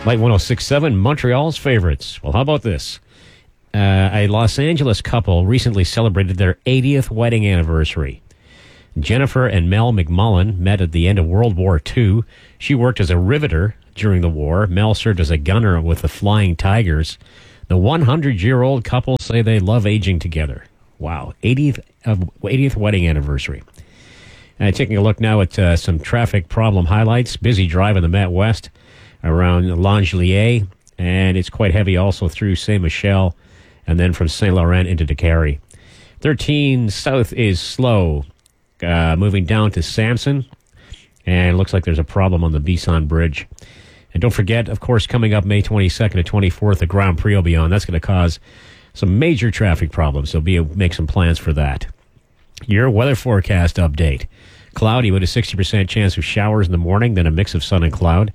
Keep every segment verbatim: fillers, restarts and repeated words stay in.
Light one oh six point seven, Montreal's favorites. Well, how about this? Uh, a Los Angeles couple recently celebrated their eightieth wedding anniversary. Jennifer and Mel McMullen met at the end of World War Two. She worked as a riveter during the war. Mel served as a gunner with the Flying Tigers. The one hundred year old couple say they love aging together. Wow, eightieth, uh, eightieth wedding anniversary. Uh, taking a look now at uh, some traffic problem highlights. Busy drive in the Met West around Langelier, and it's quite heavy also through Saint Michel, and then from Saint Laurent into Décarie. thirteen South is slow, uh, moving down to Samson, and it looks like there's a problem on the Bisson Bridge. And don't forget, of course, coming up May twenty-second to twenty-fourth, the Grand Prix will be on. That's going to cause some major traffic problems, so be make some plans for that. Your weather forecast update. Cloudy with a sixty percent chance of showers in the morning, then a mix of sun and cloud.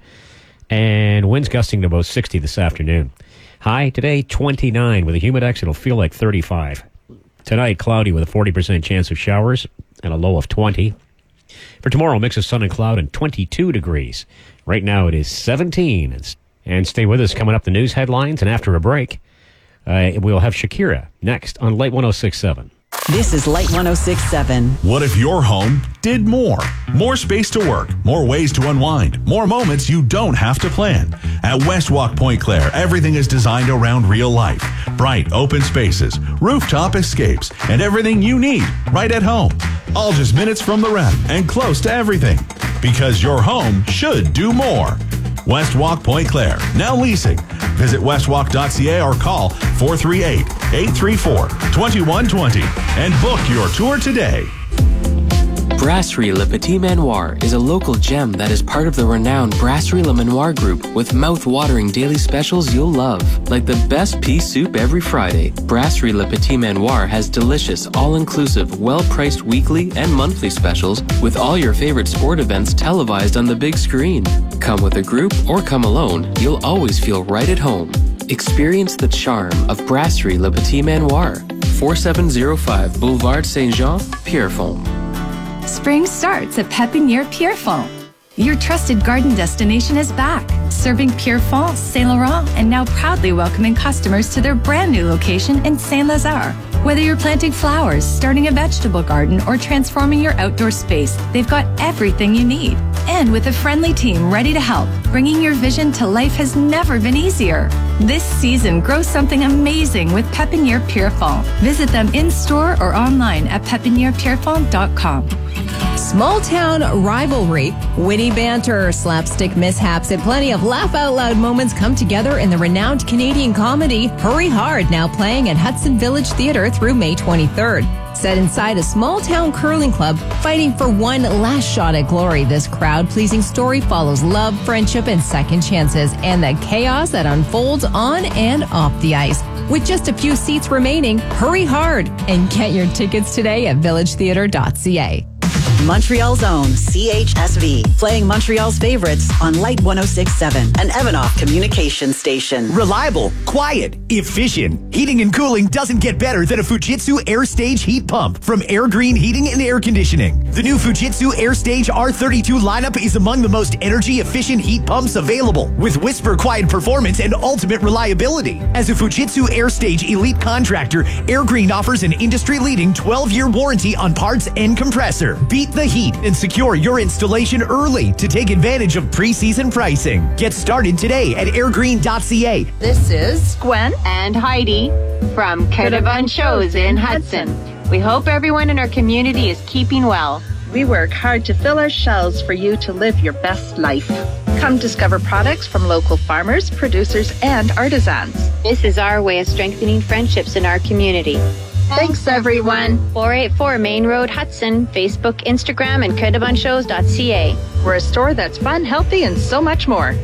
And winds gusting to about sixty this afternoon. High today, twenty-nine. With a humidex, it'll feel like thirty-five. Tonight, cloudy with a forty percent chance of showers and a low of twenty. For tomorrow, mix of sun and cloud and twenty-two degrees. Right now, it is seventeen. And stay with us. Coming up, the news headlines. And after a break, uh, we'll have Shakira next on Light one oh six point seven. This is Light one oh six point seven. What if your home did more? More space to work, more ways to unwind, more moments you don't have to plan. At Westwalk Point Claire, everything is designed around real life. Bright, open spaces, rooftop escapes, and everything you need right at home. All just minutes from the rep and close to everything. Because your home should do more. Westwalk Point Claire, now leasing. Visit westwalk dot c a or call four three eight, eight three four, two one two zero and book your tour today. Brasserie Le Petit Manoir is a local gem that is part of the renowned Brasserie Le Manoir group with mouth-watering daily specials you'll love, like the best pea soup every Friday. Brasserie Le Petit Manoir has delicious, all-inclusive, well-priced weekly and monthly specials with all your favorite sport events televised on the big screen. Come with a group or come alone, you'll always feel right at home. Experience the charm of Brasserie Le Petit Manoir, forty-seven oh five Boulevard Saint-Jean, Pierrefonds. Spring starts at Pépinière Pierrefonds. Your trusted garden destination is back, serving Pierrefonds, Saint Laurent, and now proudly welcoming customers to their brand new location in Saint-Lazare. Whether you're planting flowers, starting a vegetable garden, or transforming your outdoor space, they've got everything you need. And with a friendly team ready to help, bringing your vision to life has never been easier. This season, grow something amazing with Pépinière Pierrefonds. Visit them in-store or online at pépinière pierrefonds dot com. Small town rivalry, witty banter, slapstick mishaps, and plenty of laugh-out-loud moments come together in the renowned Canadian comedy Hurry Hard, now playing at Hudson Village Theatre through May twenty-third. Set inside a small-town curling club, fighting for one last shot at glory, this crowd-pleasing story follows love, friendship, and second chances, and the chaos that unfolds on and off the ice. With just a few seats remaining, hurry hard and get your tickets today at village theatre dot c a. Montreal's own C H S V, playing Montreal's favorites on Light one oh six point seven, an Evanoff communication station. Reliable, quiet, efficient. Heating and cooling doesn't get better than a Fujitsu AirStage heat pump from Air Green Heating and Air Conditioning. The new Fujitsu AirStage R thirty-two lineup is among the most energy-efficient heat pumps available, with whisper quiet performance and ultimate reliability. As a Fujitsu AirStage elite contractor, Air Green offers an industry-leading twelve year warranty on parts and compressor. Beat the heat and secure your installation early to take advantage of pre-season pricing. Get started today at air green dot c a. This is Gwen and Heidi from Caravan Shows in Hudson. We hope everyone in our community is keeping well. We work hard to fill our shelves for you to live your best life. Come discover products from local farmers, producers, and artisans. This is our way of strengthening friendships in our community. Thanks, everyone. four eighty-four Main Road, Hudson. Facebook, Instagram, and caravan shows dot c a. We're a store that's fun, healthy, and so much more.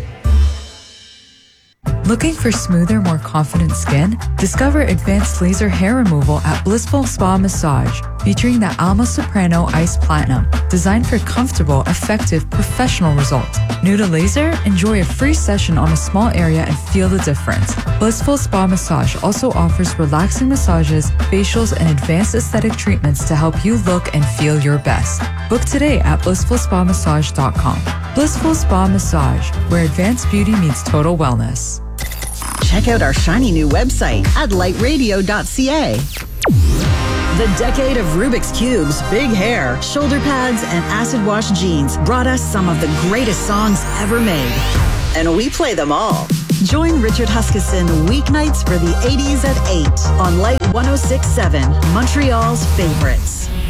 Looking for smoother, more confident skin? Discover advanced laser hair removal at Blissful Spa Massage, featuring the Alma Soprano Ice Platinum, designed for comfortable, effective, professional results. New to laser? Enjoy a free session on a small area and feel the difference. Blissful Spa Massage also offers relaxing massages, facials, and advanced aesthetic treatments to help you look and feel your best. Book today at blissful spa massage dot com. Blissful Spa Massage, where advanced beauty meets total wellness. Check out our shiny new website at light radio dot c a. The decade of Rubik's Cubes, big hair, shoulder pads, and acid wash jeans brought us some of the greatest songs ever made. And we play them all. Join Richard Huskisson weeknights for the eighties at eight on Light one oh six point seven, Montreal's favorites.